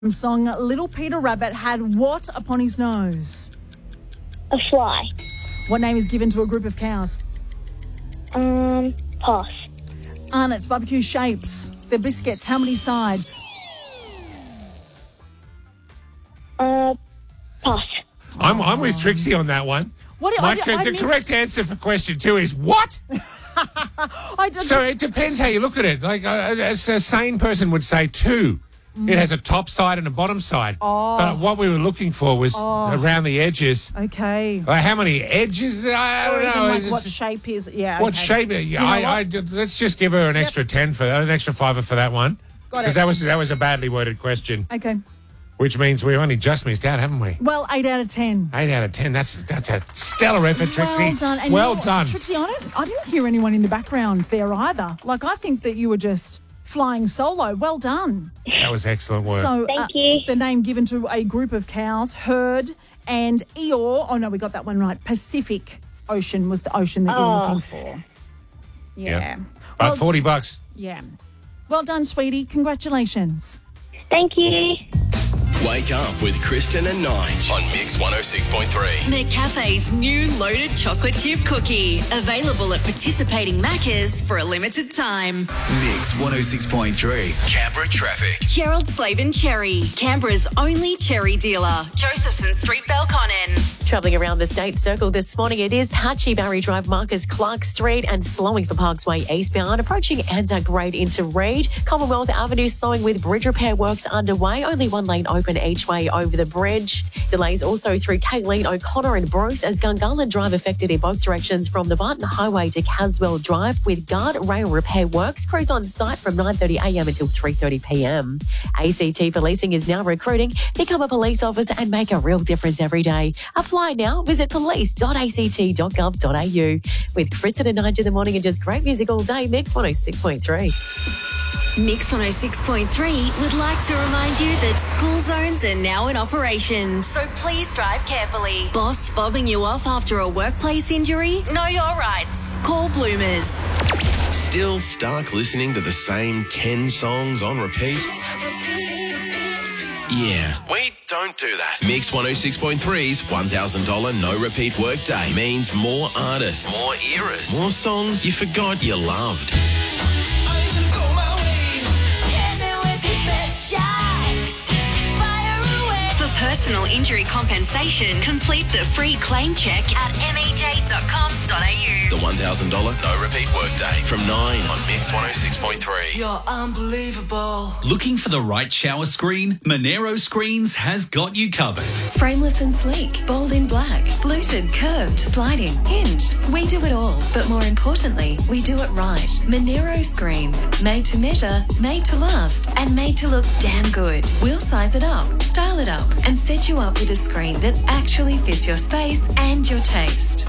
song Little Peter Rabbit had what upon his nose? A fly. What name is given to a group of cows? Pass. Arnott's barbecue shapes. They're biscuits. How many sides? Pass. I'm with Trixie on that one. The correct answer for question 2 is what? So it depends how you look at it. Like as a sane person would say 2. It has a top side and a bottom side. But what we were looking for was around the edges. Okay. How many edges? I don't know. Like what shape is? Yeah. What okay. shape? Let's just give her an extra 10 for that, an extra $5 for that one. Got it. Because that was a badly worded question. Okay. Which means we only just missed out, haven't we? Well, 8 out of 10. 8 out of 10. That's a stellar effort, Trixie. Well done. And well done. Trixie, I didn't hear anyone in the background there either. Like, I think that you were just flying solo. Well done. That was excellent work. So, Thank you. The name given to a group of cows, herd, and Eeyore. Oh, no, we got that one right. Pacific Ocean was the ocean that you were looking for. Yeah. Yep. But $40. Yeah. Well done, sweetie. Congratulations. Thank you. Wake up with Kristen and Nige on Mix 106.3. McCafe's new loaded chocolate chip cookie. Available at participating Maccas for a limited time. Mix 106.3. Canberra traffic. Gerald Slavin Cherry, Canberra's only cherry dealer. Josephson Street, Belconnen. Travelling around the State Circle this morning, it is patchy. Barry Drive, Marcus Clark Street, and slowing for Parksway eastbound. Approaching Anzac Road into Reid. Commonwealth Avenue slowing with bridge repair works underway. Only one lane open each way over the bridge. Delays also through Kayleen, O'Connor and Bruce as Gungahlin Drive affected in both directions from the Barton Highway to Caswell Drive with guard rail repair works. Crews on site from 9:30am until 3:30pm. ACT Policing is now recruiting. Become a police officer and make a real difference every day. Apply now. Visit police.act.gov.au. With Kristen and Nige in the morning and just great music all day. Mix 106.3. Mix 106.3 would like to remind you that school zones are now in operation, so please drive carefully. Boss fobbing you off after a workplace injury? Know your rights. Call Bloomers. Still stuck listening to the same 10 songs on repeat? Yeah, we don't do that. Mix 106.3's $1,000 no repeat workday means more artists, more eras, more songs you forgot you loved. Personal injury compensation, complete the free claim check at mej.com.au. The $1,000 no repeat workday from 9 on Mix 106.3. You're unbelievable. Looking for the right shower screen? Monero Screens has got you covered. Frameless and sleek, bold in black, fluted, curved, sliding, hinged. We do it all, but more importantly, we do it right. Monero Screens, made to measure, made to last, and made to look damn good. We'll size it up, style it up, and set you up with a screen that actually fits your space and your taste.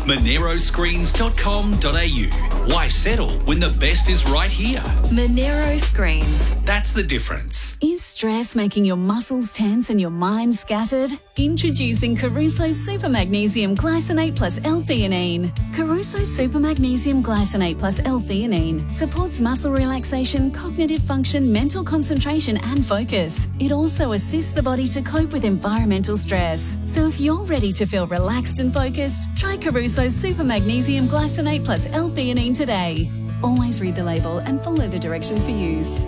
MoneroScreens.com.au. Why settle when the best is right here? Monero Screens. That's the difference. Is stress making your muscles tense and your mind scattered? Introducing Caruso Super Magnesium Glycinate plus L-theanine. Caruso Super Magnesium Glycinate plus L-theanine supports muscle relaxation, cognitive function, mental concentration and focus. It also assists the body to cope with environmental stress. So if you're ready to feel relaxed and focused, try Caruso's Super Magnesium Glycinate plus L-theanine today. Always read the label and follow the directions for use.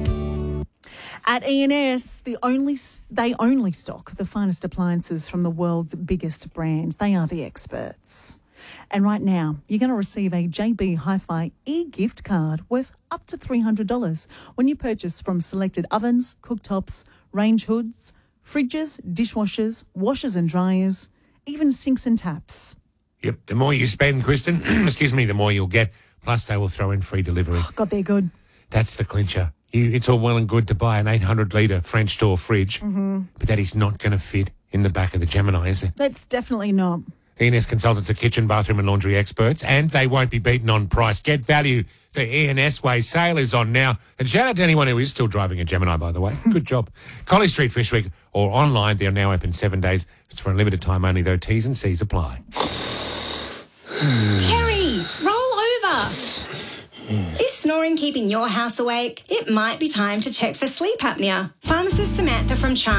At E&S, they only stock the finest appliances from the world's biggest brands. They are the experts. And right now, you're going to receive a JB Hi-Fi e-gift card worth up to $300 when you purchase from selected ovens, cooktops, range hoods, fridges, dishwashers, washers and dryers, even sinks and taps. Yep, the more you spend, Kristen, the more you'll get. Plus, they will throw in free delivery. Oh, God, they're good. That's the clincher. It's all well and good to buy an 800-litre French door fridge, but that is not going to fit in the back of the Gemini, is it? That's definitely not. E&S Consultants are kitchen, bathroom and laundry experts, and they won't be beaten on price. Get value the E&S way. Sale is on now. And shout out to anyone who is still driving a Gemini, by the way. Good job. Collie Street Fish Week or online. They're now open 7 days. It's for a limited time only, though. T's and C's apply. Terry, roll over. Is snoring keeping your house awake? It might be time to check for sleep apnea. Pharmacist Samantha from Charm